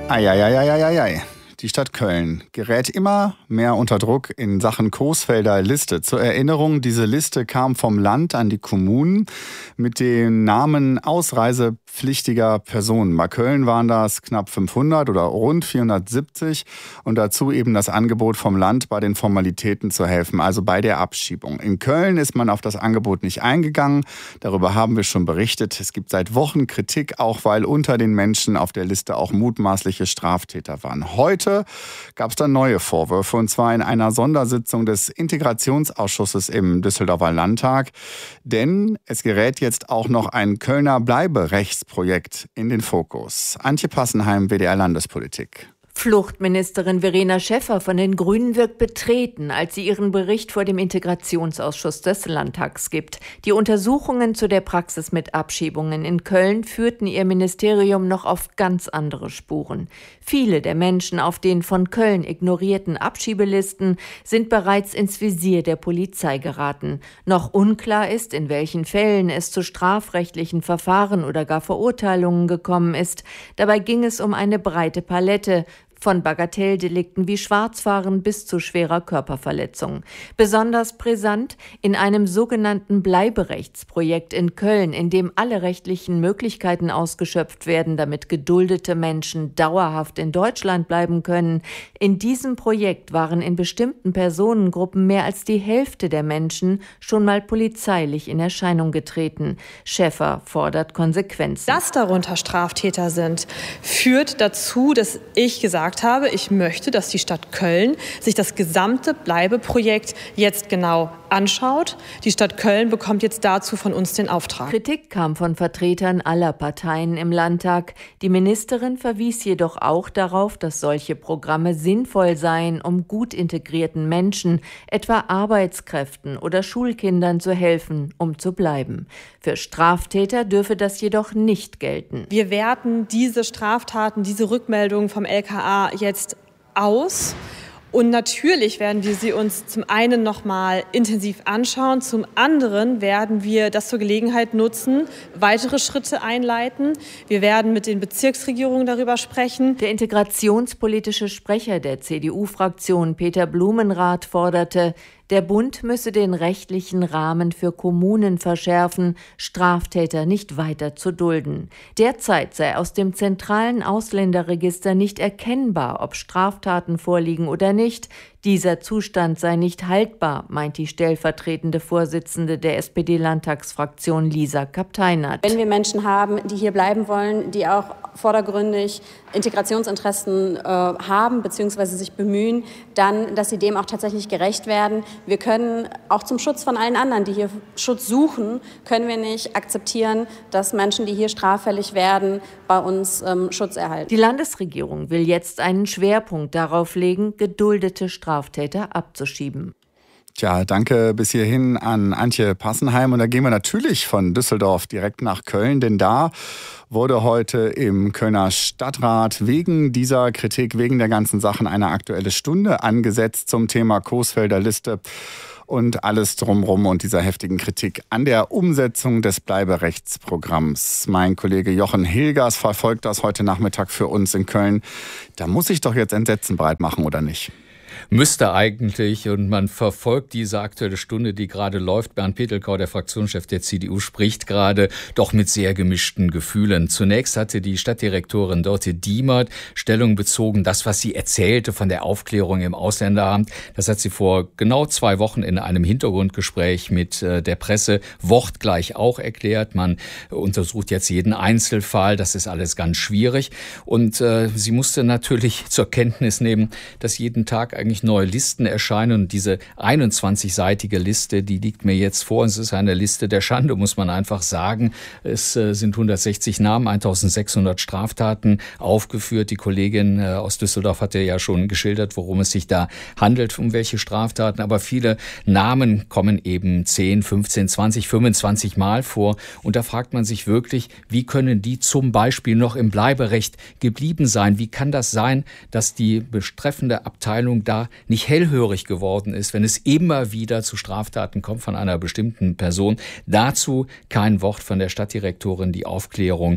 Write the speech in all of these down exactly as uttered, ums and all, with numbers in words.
Eieieiei. Die Stadt Köln gerät immer mehr unter Druck in Sachen Coesfelder Liste. Zur Erinnerung, diese Liste kam vom Land an die Kommunen mit den Namen ausreisepflichtiger Personen. Bei Köln waren das knapp fünfhundert oder rund vierhundertsiebzig und dazu eben das Angebot vom Land, bei den Formalitäten zu helfen, also bei der Abschiebung. In Köln ist man auf das Angebot nicht eingegangen. Darüber haben wir schon berichtet. Es gibt seit Wochen Kritik, auch weil unter den Menschen auf der Liste auch mutmaßliche Straftäter waren. Heute gab es dann neue Vorwürfe, und zwar in einer Sondersitzung des Integrationsausschusses im Düsseldorfer Landtag. Denn es gerät jetzt auch noch ein Kölner Bleiberechtsprojekt in den Fokus. Antje Passenheim, W D R Landespolitik. Fluchtministerin Verena Schäffer von den Grünen wirkt betreten, als sie ihren Bericht vor dem Integrationsausschuss des Landtags gibt. Die Untersuchungen zu der Praxis mit Abschiebungen in Köln führten ihr Ministerium noch auf ganz andere Spuren. Viele der Menschen auf den von Köln ignorierten Abschiebelisten sind bereits ins Visier der Polizei geraten. Noch unklar ist, in welchen Fällen es zu strafrechtlichen Verfahren oder gar Verurteilungen gekommen ist. Dabei ging es um eine breite Palette von Bagatelldelikten wie Schwarzfahren bis zu schwerer Körperverletzung. Besonders brisant in einem sogenannten Bleiberechtsprojekt in Köln, in dem alle rechtlichen Möglichkeiten ausgeschöpft werden, damit geduldete Menschen dauerhaft in Deutschland bleiben können. In diesem Projekt waren in bestimmten Personengruppen mehr als die Hälfte der Menschen schon mal polizeilich in Erscheinung getreten. Schäffer fordert Konsequenzen. Dass darunter Straftäter sind, führt dazu, dass ich gesagt habe, ich möchte, dass die Stadt Köln sich das gesamte Bleibeprojekt jetzt genau anschaut. Die Stadt Köln bekommt jetzt dazu von uns den Auftrag. Kritik kam von Vertretern aller Parteien im Landtag. Die Ministerin verwies jedoch auch darauf, dass solche Programme sinnvoll seien, um gut integrierten Menschen, etwa Arbeitskräften oder Schulkindern zu helfen, um zu bleiben. Für Straftäter dürfe das jedoch nicht gelten. Wir werten diese Straftaten, diese Rückmeldungen vom L K A jetzt aus. Und natürlich werden wir sie uns zum einen noch mal intensiv anschauen, zum anderen werden wir das zur Gelegenheit nutzen, weitere Schritte einleiten. Wir werden mit den Bezirksregierungen darüber sprechen. Der integrationspolitische Sprecher der C D U-Fraktion, Peter Blumenrath, forderte, der Bund müsse den rechtlichen Rahmen für Kommunen verschärfen, Straftäter nicht weiter zu dulden. Derzeit sei aus dem zentralen Ausländerregister nicht erkennbar, ob Straftaten vorliegen oder nicht. Dieser Zustand sei nicht haltbar, meint die stellvertretende Vorsitzende der S P D-Landtagsfraktion Lisa Kapteinat. Wenn wir Menschen haben, die hier bleiben wollen, die auch vordergründig Integrationsinteressen äh, haben bzw. sich bemühen, dann, dass sie dem auch tatsächlich gerecht werden. Wir können auch zum Schutz von allen anderen, die hier Schutz suchen, können wir nicht akzeptieren, dass Menschen, die hier straffällig werden, bei uns ähm, Schutz erhalten. Die Landesregierung will jetzt einen Schwerpunkt darauf legen, geduldete Straftäter abzuschieben. Tja, danke bis hierhin an Antje Passenheim. Und da gehen wir natürlich von Düsseldorf direkt nach Köln, denn da wurde heute im Kölner Stadtrat wegen dieser Kritik, wegen der ganzen Sachen eine Aktuelle Stunde angesetzt zum Thema Coesfelder Liste und alles drumherum und dieser heftigen Kritik an der Umsetzung des Bleiberechtsprogramms. Mein Kollege Jochen Hilgers verfolgt das heute Nachmittag für uns in Köln. Da muss ich doch jetzt Entsetzen breit machen, oder nicht? Müsste eigentlich, und man verfolgt diese Aktuelle Stunde, die gerade läuft. Bernd Petelkau, der Fraktionschef der C D U, spricht gerade doch mit sehr gemischten Gefühlen. Zunächst hatte die Stadtdirektorin Dörte Diemert Stellung bezogen, das, was sie erzählte von der Aufklärung im Ausländeramt, das hat sie vor genau zwei Wochen in einem Hintergrundgespräch mit der Presse wortgleich auch erklärt. Man untersucht jetzt jeden Einzelfall, das ist alles ganz schwierig. Und äh, sie musste natürlich zur Kenntnis nehmen, dass jeden Tag eigentlich neue Listen erscheinen. Und diese einundzwanzigseitige Liste, die liegt mir jetzt vor. Es ist eine Liste der Schande, muss man einfach sagen. Es äh, sind hundertsechzig Namen, eintausendsechshundert Straftaten aufgeführt. Die Kollegin äh, aus Düsseldorf hatte ja schon geschildert, worum es sich da handelt, um welche Straftaten. Aber viele Namen kommen eben zehn, fünfzehn, zwanzig, fünfundzwanzig Mal vor. Und da fragt man sich wirklich, wie können die zum Beispiel noch im Bleiberecht geblieben sein? Wie kann das sein, dass die betreffende Abteilung da nicht hellhörig geworden ist, wenn es immer wieder zu Straftaten kommt von einer bestimmten Person? Dazu kein Wort von der Stadtdirektorin. Die Aufklärung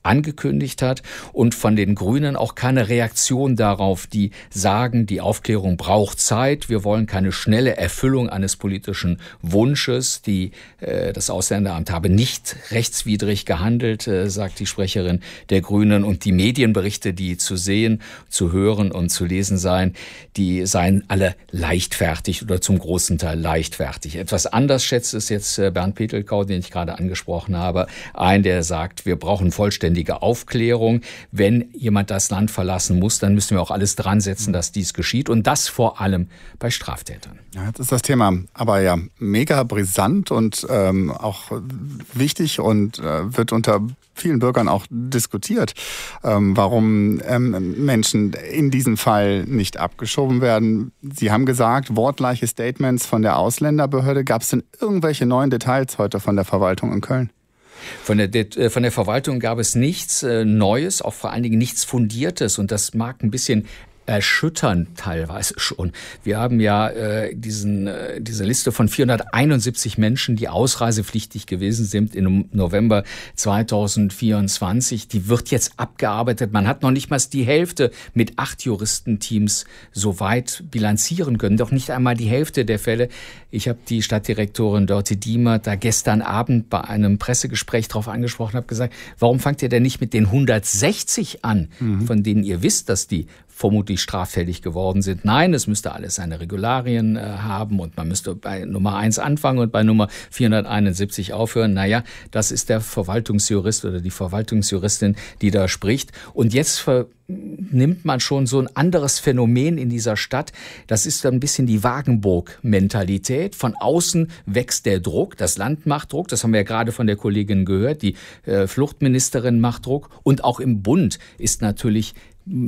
angekündigt hat und von den Grünen auch keine Reaktion darauf, die sagen, die Aufklärung braucht Zeit, wir wollen keine schnelle Erfüllung eines politischen Wunsches, die äh, das Ausländeramt habe nicht rechtswidrig gehandelt, äh, sagt die Sprecherin der Grünen, und die Medienberichte, die zu sehen, zu hören und zu lesen seien, die seien alle leichtfertig oder zum großen Teil leichtfertig. Etwas anders schätzt es jetzt äh, Bernd Petelkau, den ich gerade angesprochen habe, ein, der sagt, wir brauchen vollständig Aufklärung. Wenn jemand das Land verlassen muss, dann müssen wir auch alles dran setzen, dass dies geschieht. Und das vor allem bei Straftätern. Ja, jetzt ist das Thema aber ja mega brisant und ähm, auch wichtig und äh, wird unter vielen Bürgern auch diskutiert, ähm, warum ähm, Menschen in diesem Fall nicht abgeschoben werden. Sie haben gesagt, wortgleiche Statements von der Ausländerbehörde. Gab es denn irgendwelche neuen Details heute von der Verwaltung in Köln? Von der, von der Verwaltung gab es nichts äh, Neues, auch vor allen Dingen nichts Fundiertes. Und das mag ein bisschen erschüttern teilweise schon. Wir haben ja äh, diesen, äh, diese Liste von vierhunderteinundsiebzig Menschen, die ausreisepflichtig gewesen sind im November zweitausendvierundzwanzig. Die wird jetzt abgearbeitet. Man hat noch nicht mal die Hälfte mit acht Juristenteams so weit bilanzieren können. Doch nicht einmal die Hälfte der Fälle. Ich habe die Stadtdirektorin Dörte Diemer da gestern Abend bei einem Pressegespräch drauf angesprochen, habe gesagt, warum fangt ihr denn nicht mit den hundertsechzig an, mhm. von denen ihr wisst, dass die vermutlich straffällig geworden sind. Nein, es müsste alles seine Regularien äh, haben und man müsste bei Nummer eins anfangen und bei Nummer vierhunderteinundsiebzig aufhören. Naja, das ist der Verwaltungsjurist oder die Verwaltungsjuristin, die da spricht. Und jetzt vernimmt man schon so ein anderes Phänomen in dieser Stadt. Das ist ein bisschen die Wagenburg-Mentalität. Von außen wächst der Druck, das Land macht Druck, das haben wir ja gerade von der Kollegin gehört, die äh, Fluchtministerin macht Druck und auch im Bund ist natürlich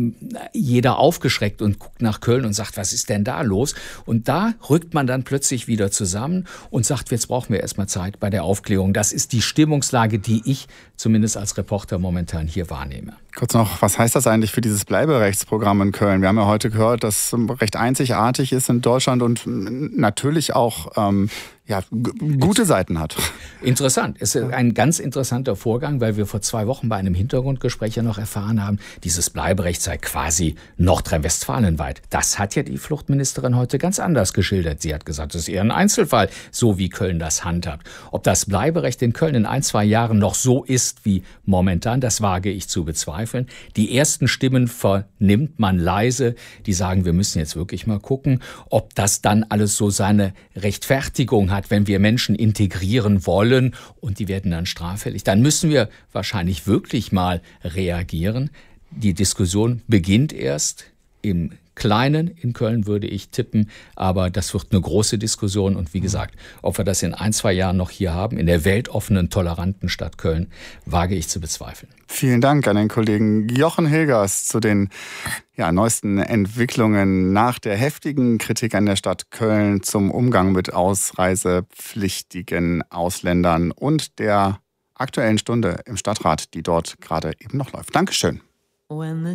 jeder aufgeschreckt und guckt nach Köln und sagt, was ist denn da los? Und da rückt man dann plötzlich wieder zusammen und sagt, jetzt brauchen wir erstmal Zeit bei der Aufklärung. Das ist die Stimmungslage, die ich zumindest als Reporter momentan hier wahrnehme. Kurz noch, was heißt das eigentlich für dieses Bleiberechtsprogramm in Köln? Wir haben ja heute gehört, dass es recht einzigartig ist in Deutschland und natürlich auch ähm, ja, g- gute Seiten hat. Interessant. Es ist ein ganz interessanter Vorgang, weil wir vor zwei Wochen bei einem Hintergrundgespräch ja noch erfahren haben, dieses Bleiberecht sei quasi nordrhein-westfalenweit. Das hat ja die Fluchtministerin heute ganz anders geschildert. Sie hat gesagt, es ist eher ein Einzelfall, so wie Köln das handhabt. Ob das Bleiberecht in Köln in ein, zwei Jahren noch so ist wie momentan, das wage ich zu bezweifeln. Die ersten Stimmen vernimmt man leise, die sagen, wir müssen jetzt wirklich mal gucken, ob das dann alles so seine Rechtfertigung hat, wenn wir Menschen integrieren wollen und die werden dann straffällig. Dann müssen wir wahrscheinlich wirklich mal reagieren. Die Diskussion beginnt erst im Kleinen in Köln, würde ich tippen, aber das wird eine große Diskussion und wie gesagt, ob wir das in ein, zwei Jahren noch hier haben, in der weltoffenen, toleranten Stadt Köln, wage ich zu bezweifeln. Vielen Dank an den Kollegen Jochen Hilgers zu den ja, neuesten Entwicklungen nach der heftigen Kritik an der Stadt Köln zum Umgang mit ausreisepflichtigen Ausländern und der Aktuellen Stunde im Stadtrat, die dort gerade eben noch läuft. Dankeschön. When the